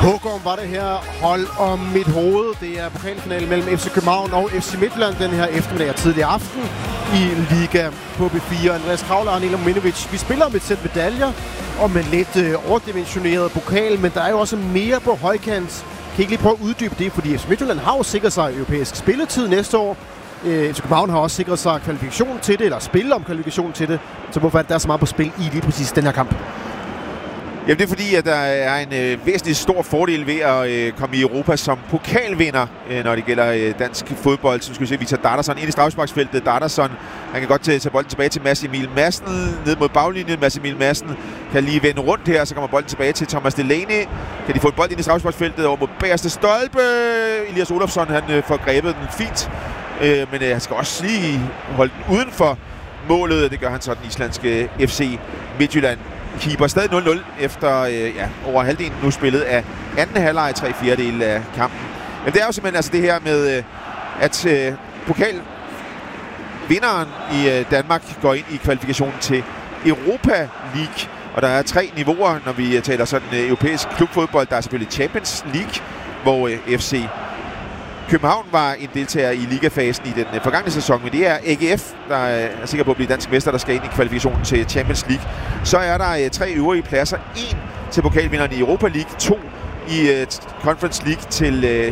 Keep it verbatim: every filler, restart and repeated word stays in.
Håkon var det her hold om mit hoved. Det er pokalfinalen mellem F C København og F C Midtjylland den her eftermiddag og tidlig aften i Liga på B fire. Andreas Kravler og Nilo Minovic. Vi spiller om et sæt medaljer og med lidt øh, overdimensioneret pokal, men der er jo også mere på højkant. Kan I ikke lige prøve at uddybe det, fordi F C Midtjylland har jo sikret sig europæisk spilletid næste år. Øh, F C København har også sikret sig kvalifikation til det, eller spil om kvalifikation til det. Så hvorfor er der så meget på spil i lige præcis den her kamp? Jamen det er fordi, at der er en øh, væsentlig stor fordel ved at øh, komme i Europa som pokalvinder, øh, når det gælder øh, dansk fodbold. Så skal vi se Victor Darderson ind i straffesparksfeltet. Darderson, han kan godt tage, tage bolden tilbage til Mads Emil Madsen, ned mod baglinjen. Mads Emil Madsen kan lige vende rundt her, så kommer bolden tilbage til Thomas Delaney. Kan de få en bold ind i straffesparksfeltet over mod bagerste stolpe. Elias Olofsson, han øh, får grebet den fint, øh, men øh, han skal også lige holde den uden for målet. Det gør han så den islandske F C Midtjylland. Keeper stadig nul nul efter øh, ja, over halvdelen nu spillet af anden halvleg, tre fjerdedel af kampen. Men det er jo simpelthen altså det her med, øh, at øh, pokalvinderen i øh, Danmark går ind i kvalifikationen til Europa League. Og der er tre niveauer, når vi taler sådan øh, europæisk klubfodbold. Der er selvfølgelig Champions League, hvor øh, F C København var en deltager i ligafasen i den øh, forgangne sæson, men det er A G F, der øh, er sikker på at blive dansk mester, der skal ind i kvalifikationen til Champions League. Så er der øh, tre øvrige pladser. En til pokalvinderne i Europa League, to i øh, Conference League til øh,